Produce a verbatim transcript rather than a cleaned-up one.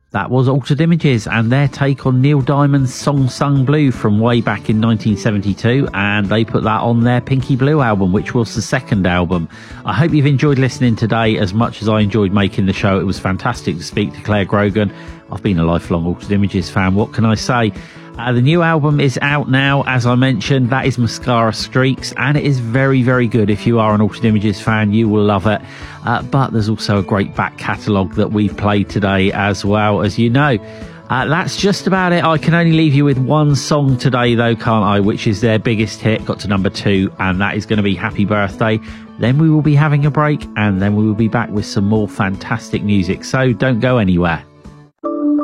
That was Altered Images and their take on Neil Diamond's Song Sung Blue from way back in nineteen seventy-two, and they put that on their Pinky Blue album, which was the second album. I hope you've enjoyed listening today as much as I enjoyed making the show. It was fantastic to speak to Claire Grogan. I've been a lifelong Altered Images fan, what can I say? Uh, the new album is out now, as I mentioned. That is Mascara Streaks, and it is very, very good. If you are an Altered Images fan, you will love it. Uh, but there's also a great back catalogue that we've played today as well, as you know. Uh, that's just about it. I can only leave you with one song today, though, can't I? Which is their biggest hit, got to number two, and that is going to be Happy Birthday. Then we will be having a break, and then we will be back with some more fantastic music. So don't go anywhere.